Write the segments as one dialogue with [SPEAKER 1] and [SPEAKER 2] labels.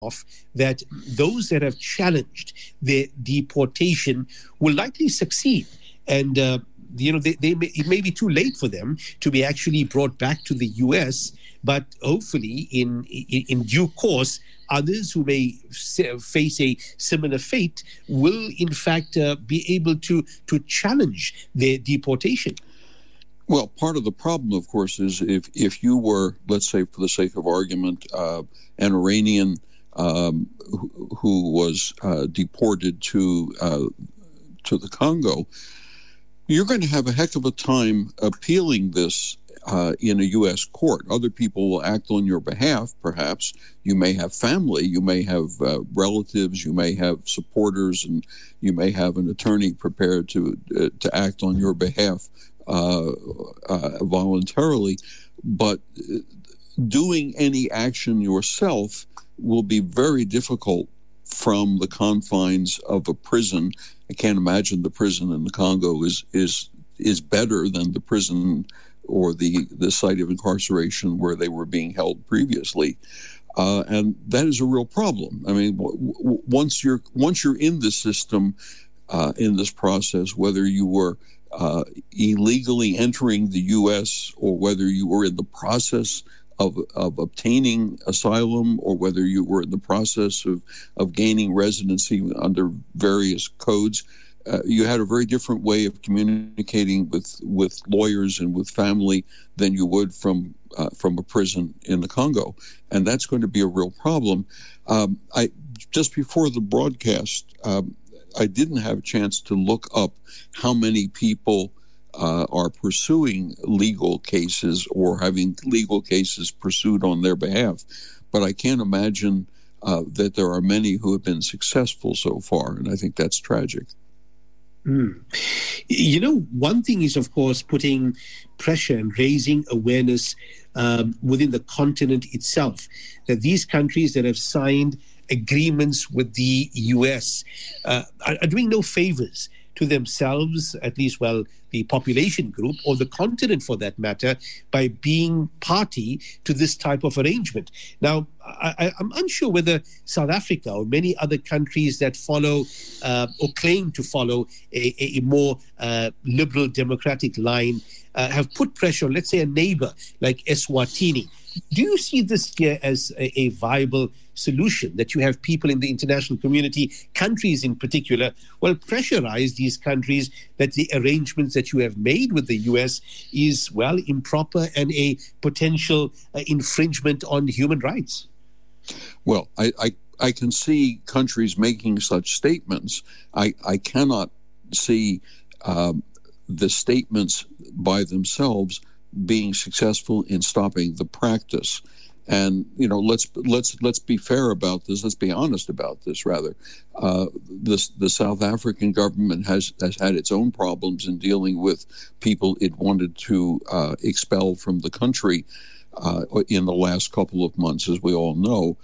[SPEAKER 1] off that those that have challenged their deportation will likely succeed. And, it may be too late for them to be actually brought back to the U.S., but hopefully in due course, others who may face a similar fate will, in fact, be able to challenge their deportation.
[SPEAKER 2] Well, part of the problem, of course, is if you were, let's say, for the sake of argument, an Iranian who was deported to the Congo, you're going to have a heck of a time appealing this in a U.S. court. Other people will act on your behalf, perhaps. You may have family, you may have relatives, you may have supporters, and you may have an attorney prepared to act on your behalf voluntarily. But doing any action yourself will be very difficult from the confines of a prison. I can't imagine the prison in the Congo is better than the prison or the site of incarceration where they were being held previously, and that is a real problem. I mean, once you're in the system, in this process, whether you were illegally entering the U.S. or whether you were in the process of obtaining asylum, or whether you were in the process of gaining residency under various codes, you had a very different way of communicating with lawyers and with family than you would from a prison in the Congo, and that's going to be a real problem. I just before the broadcast, I didn't have a chance to look up how many people are pursuing legal cases or having legal cases pursued on their behalf, but I can't imagine that there are many who have been successful so far, and I think that's tragic.
[SPEAKER 1] One thing is, of course, putting pressure and raising awareness within the continent itself, that these countries that have signed agreements with the U.S. Are doing no favors to themselves, at least, the population group or the continent for that matter, by being party to this type of arrangement. Now, I'm unsure whether South Africa or many other countries that follow or claim to follow a more liberal democratic line have put pressure on, let's say, a neighbor like Eswatini. Do you see this here as a viable solution, that you have people in the international community, countries in particular, pressurize these countries that the arrangements that you have made with the U.S. is, improper and a potential infringement on human rights?
[SPEAKER 2] Well, I can see countries making such statements. I cannot see the statements by themselves being successful in stopping the practice. And let's be fair about this. Let's be honest about this. Rather, the South African government has had its own problems in dealing with people it wanted to expel from the country in the last couple of months, as we all know.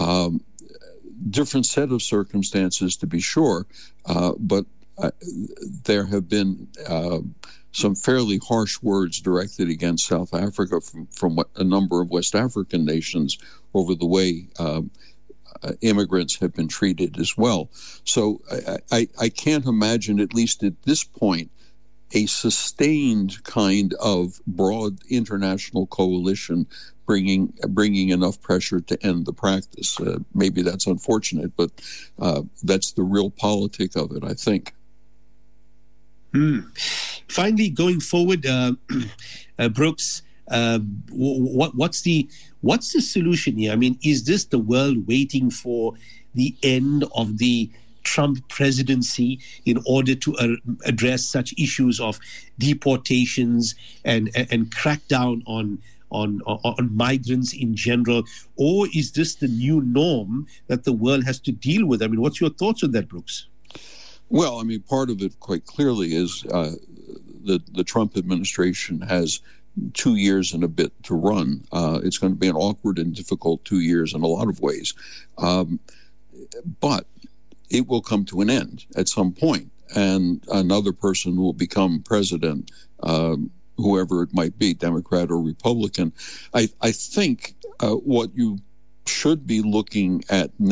[SPEAKER 2] Different set of circumstances, to be sure, but there have been some fairly harsh words directed against South Africa from a number of West African nations over the way immigrants have been treated as well. So I can't imagine, at least at this point, a sustained kind of broad international coalition bringing enough pressure to end the practice. Maybe that's unfortunate, but that's the real politic of it, I think.
[SPEAKER 1] Finally, going forward, Brooks, what's the solution here? I mean, is this the world waiting for the end of the Trump presidency in order to address such issues of deportations and crackdown on migrants in general, or is this the new norm that the world has to deal with? I mean, what's your thoughts on that, Brooks?
[SPEAKER 2] Well, I mean, part of it quite clearly is the Trump administration has 2 years and a bit to run. It's going to be an awkward and difficult 2 years in a lot of ways. But it will come to an end at some point, and another person will become president, whoever it might be, Democrat or Republican. I think what you should be looking at